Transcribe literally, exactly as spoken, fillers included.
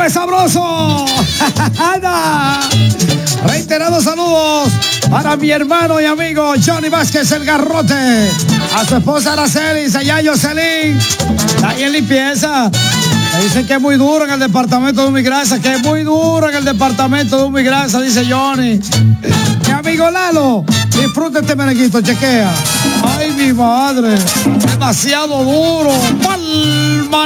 ¡Come sabroso! Reiterados saludos para mi hermano y amigo Johnny Vázquez, el Garrote. A su esposa Araceli, allá Jocelyn. Ahí en limpieza. Me dicen que es muy duro en el departamento de Humigrasa, que es muy duro en el departamento de Humigrasa, dice Johnny. Mi amigo Lalo, disfruta este merenguito, chequea. Ay, mi madre, demasiado duro. Palma.